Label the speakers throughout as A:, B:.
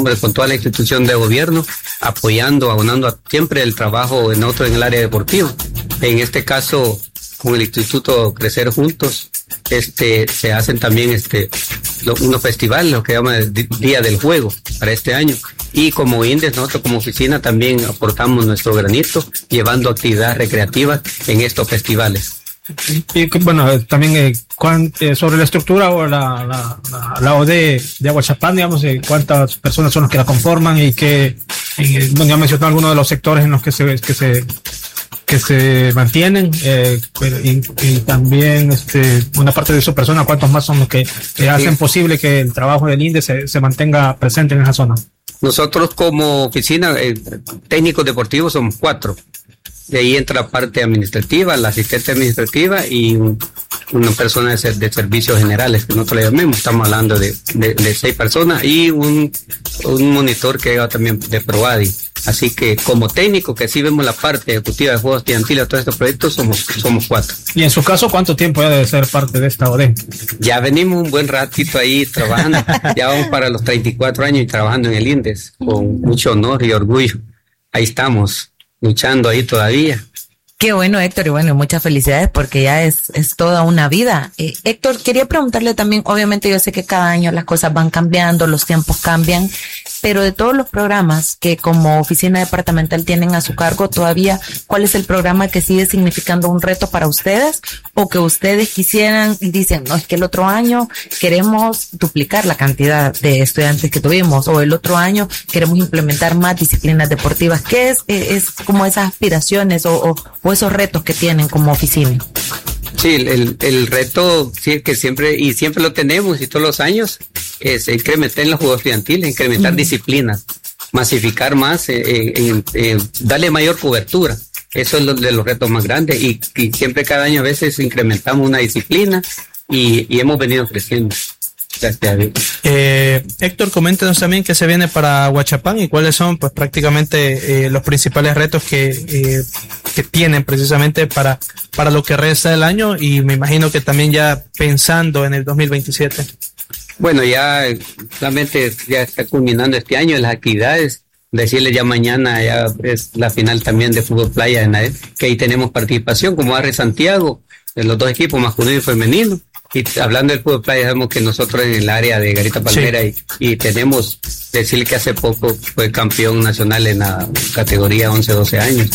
A: estamos con toda la institución de gobierno apoyando, abonando siempre el trabajo en el área deportiva. En este caso, con el Instituto Crecer Juntos, se hacen también unos festivales, lo que llama el Día del Juego para este año. Y como INDES, nosotros como oficina también aportamos nuestro granito, llevando actividades recreativas en estos festivales.
B: Y bueno, también sobre la estructura o la OD de Aguachapán, digamos, cuántas personas son las que la conforman y bueno, ya mencionó algunos de los sectores en los que se mantienen, y también una parte de su persona, cuántos más son los que hacen posible que el trabajo del INDE se mantenga presente en esa zona.
A: Nosotros como oficina técnicos deportivos somos 4. De ahí entra la parte administrativa, la asistente administrativa y una persona de servicios generales, que nosotros le llamemos. Estamos hablando de 6 personas y un monitor que va también de ProAdi. Así que como técnico, que sí vemos la parte ejecutiva de juegos estudiantiles, todos estos proyectos, somos 4.
B: Y en su caso, ¿cuánto tiempo ya debe ser parte de esta OD?
A: Ya venimos un buen ratito ahí trabajando. Ya vamos para los 34 años y trabajando en el INDES con mucho honor y orgullo. Ahí estamos, luchando ahí todavía.
C: Qué bueno, Héctor, y bueno, muchas felicidades porque ya es toda una vida. Héctor, quería preguntarle también, obviamente yo sé que cada año las cosas van cambiando, los tiempos cambian, pero de todos los programas que como oficina departamental tienen a su cargo todavía, ¿cuál es el programa que sigue significando un reto para ustedes o que ustedes quisieran y dicen, no, es que el otro año queremos duplicar la cantidad de estudiantes que tuvimos o el otro año queremos implementar más disciplinas deportivas? ¿Qué es como esas aspiraciones o esos retos que tienen como oficina?
A: Sí, el reto sí, que siempre lo tenemos y todos los años es incrementar en los juegos estudiantiles, incrementar disciplinas, masificar más, darle mayor cobertura. Eso es de los retos más grandes y siempre cada año a veces incrementamos una disciplina y hemos venido creciendo.
D: Héctor, coméntanos también qué se viene para Aguachapán y cuáles son pues prácticamente los principales retos que tienen precisamente para lo que resta del año y me imagino que también ya pensando en el 2027.
A: Bueno, ya realmente ya está culminando este año las actividades. Decirles ya mañana ya es la final también de fútbol playa en AED, que ahí tenemos participación como Arre Santiago, de los 2 equipos, masculino y femenino. Y hablando del fútbol playa, sabemos que nosotros en el área de Garita Palmera sí. y tenemos, decir que hace poco fue campeón nacional en la categoría 11-12 años.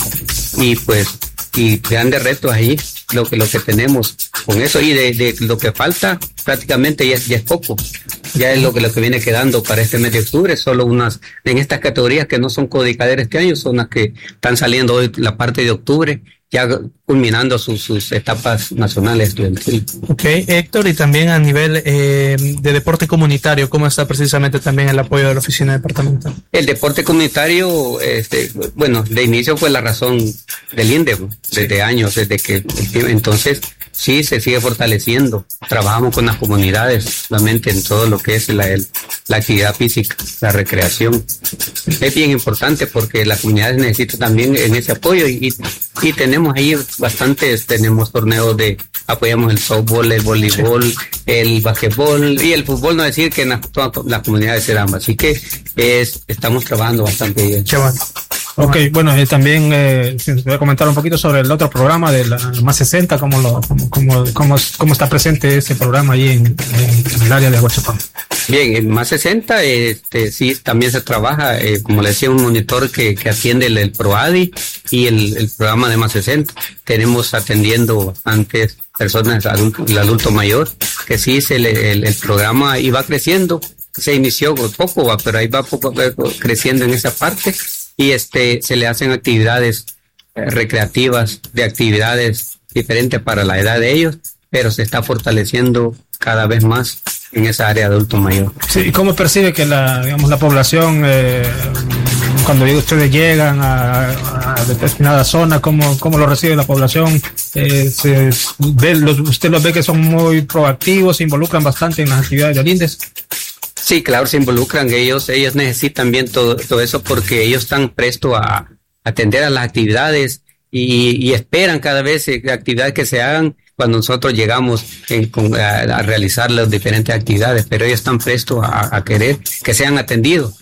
A: Y grandes retos ahí, lo que tenemos con eso y de lo que falta prácticamente ya es poco. Ya es lo que viene quedando para este mes de octubre, solo en estas categorías que no son codicaderas este año, son las que están saliendo hoy la parte de octubre, ya culminando sus etapas nacionales estudiantiles.
D: Ok, Héctor, y también a nivel de deporte comunitario, ¿cómo está precisamente también el apoyo de la oficina departamental? El
A: deporte comunitario, bueno, de inicio fue la razón del INDE, desde años, desde que entonces sí se sigue fortaleciendo. Trabajamos con las comunidades, solamente en todo lo que es la actividad física, la recreación. Es bien importante porque las comunidades necesitan también en ese apoyo y tenemos ahí tenemos torneos apoyamos el softball, el voleibol, el basquetbol y el fútbol, no decir que en todas las comunidades se dan, así que estamos trabajando bastante bien.
B: Ok, bueno, también voy a comentar un poquito sobre el otro programa de la Más 60, cómo está presente ese programa ahí en el área de Aguachapán.
A: Bien, en Más 60 sí también se trabaja, como le decía, un monitor que atiende el ProAdi y el programa de Más 60. Tenemos atendiendo bastantes personas, el adulto mayor, que sí el programa iba creciendo, se inició poco, pero ahí va poco creciendo en esa parte. Y se le hacen actividades recreativas, de actividades diferentes para la edad de ellos, pero se está fortaleciendo cada vez más en esa área de adulto mayor.
B: Sí, ¿y cómo percibe que la población, cuando ustedes llegan a determinada zona, cómo lo recibe la población? ¿Usted los ve que son muy proactivos, se involucran bastante en las actividades de INDES?
A: Sí, claro, se involucran, ellos necesitan bien todo eso porque ellos están prestos a atender a las actividades y esperan cada vez actividades que se hagan cuando nosotros llegamos a realizar las diferentes actividades, pero ellos están prestos a querer que sean atendidos.